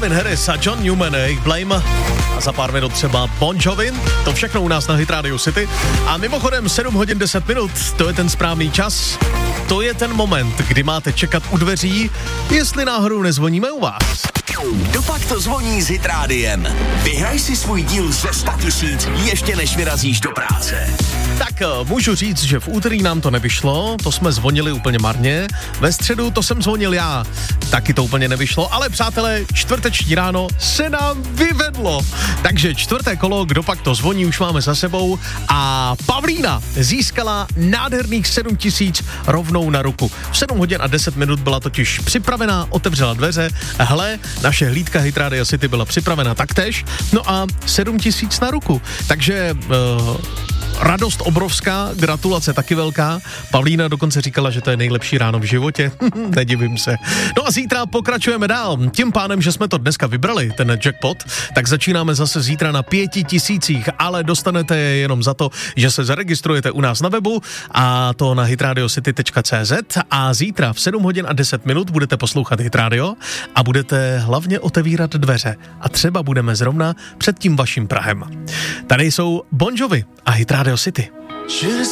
Calvin Harris a John Newman, jejich Blame a za pár minut třeba Bon Jovi, to všechno u nás na Hit Radio City. A mimochodem 7 hodin 10 minut, to je ten správný čas, to je ten moment, kdy máte čekat u dveří, jestli náhodou nezvoníme u vás. Dopak to zvoní s Hit Rádiem. Vyhraj si svůj díl ze 100 000 ještě než vyrazíš do práce. Tak můžu říct, že v úterý nám to nevyšlo, to jsme zvonili úplně marně, ve středu to jsem zvonil já, taky to úplně nevyšlo, ale přátelé, čtvrteční ráno se nám vyvedlo. Takže čtvrté kolo, kdo pak to zvoní, už máme za sebou a Pavlína získala nádherných 7 000 rovnou na ruku. V 7 hodin a 10 minut byla totiž připravená, otevřela dveře, hle, naše hlídka Hit Radio City byla připravena taktéž, no a 7 000 na ruku. Takže radost obrovská, gratulace taky velká. Pavlína dokonce říkala, že to je nejlepší ráno v životě. Nedivím se. No a zítra pokračujeme dál. Tím pádem, že jsme to dneska vybrali, ten jackpot, tak začínáme zase zítra na 5 000, ale dostanete je jenom za to, že se zaregistrujete u nás na webu a to na hitradiocity.cz a zítra v 7 hodin a 10 minut budete poslouchat Hit Radio a budete hlavně otevírat dveře a třeba budeme zrovna před tím vaším prahem. Tady jsou Bon Jovi a Hit Radio City.